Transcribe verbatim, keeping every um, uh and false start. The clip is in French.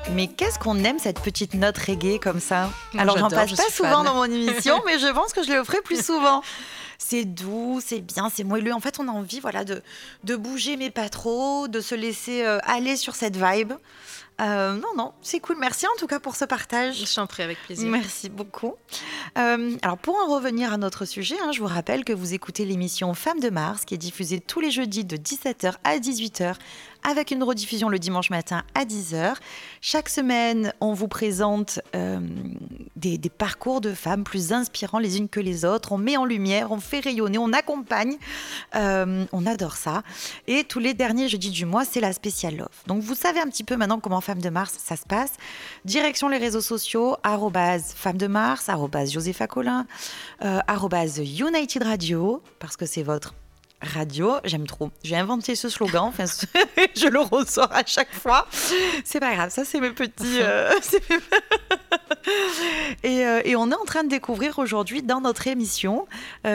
Mais qu'est-ce qu'on aime cette petite note reggae comme ça. Moi, Alors j'en j'adore, passe je pas suis souvent fan. dans mon émission, mais je pense que je le ferai plus souvent. C'est doux, c'est bien, c'est moelleux. En fait, on a envie, voilà, de, de bouger, mais pas trop, de se laisser euh, aller sur cette vibe. Euh, non, non, c'est cool. Merci en tout cas pour ce partage. Je t'en prie, avec plaisir. Merci beaucoup. Euh, alors, pour en revenir à notre sujet, hein, je vous rappelle que vous écoutez l'émission Femmes de Mars, qui est diffusée tous les jeudis de dix-sept heures à dix-huit heures, avec une rediffusion le dimanche matin à dix heures. Chaque semaine, on vous présente euh, des, des parcours de femmes plus inspirants les unes que les autres. On met en lumière, on fait rayonner, on accompagne. Euh, on adore ça. Et tous les derniers jeudis du mois, c'est la spéciale Love. Donc, vous savez un petit peu maintenant comment Femmes de Mars, ça se passe. Direction les réseaux sociaux, arrobase Femmes de Mars, arrobase Josépha Collin, euh, arrobase United Radio, parce que c'est votre radio. J'aime trop. J'ai inventé ce slogan, enfin, je le ressors à chaque fois. C'est pas grave, ça c'est mes petits... euh, c'est mes- et, euh, et on est en train de découvrir aujourd'hui dans notre émission... euh,